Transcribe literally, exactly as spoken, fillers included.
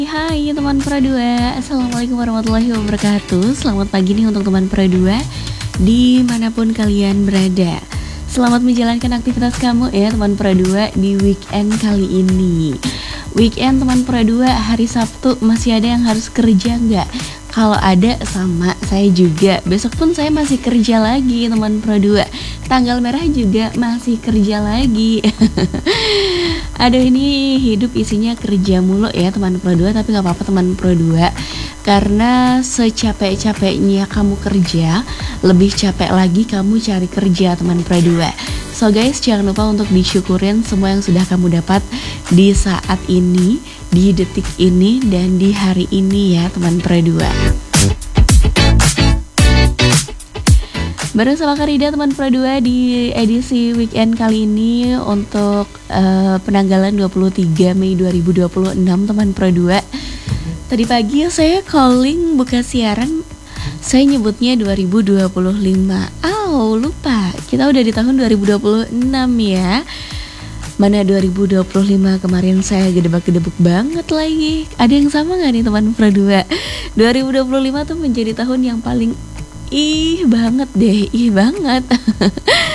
Hai teman Pro dua, Assalamualaikum warahmatullahi wabarakatuh. Selamat pagi nih untuk teman Pro dua dimanapun kalian berada. Selamat menjalankan aktivitas kamu ya teman Pro dua di weekend kali ini. Weekend teman Pro dua, hari Sabtu masih ada yang harus kerja nggak? Kalau ada sama saya juga. Besok pun saya masih kerja lagi teman Pro dua. Tanggal merah juga masih kerja lagi. Aduh, ini hidup isinya kerja mulu ya teman Pro dua. Tapi gak apa-apa teman Pro dua, karena secapek-capeknya kamu kerja, lebih capek lagi kamu cari kerja teman Pro dua. So guys, jangan lupa untuk disyukurin semua yang sudah kamu dapat di saat ini, di detik ini, dan di hari ini ya teman Pro dua. Bareng sama Karida teman Pro dua di edisi weekend kali ini untuk uh, penanggalan dua puluh tiga Mei dua ribu dua puluh enam teman Pro dua. Tadi pagi saya calling buka siaran, saya nyebutnya dua ribu dua puluh lima. Oh, lupa. Kita udah di tahun dua ribu dua puluh enam ya. Mana dua ribu dua puluh lima kemarin saya gedebak-gedebuk banget lagi. Ada yang sama gak nih teman Pro dua? dua ribu dua puluh lima tuh menjadi tahun yang paling ih banget deh, ih banget.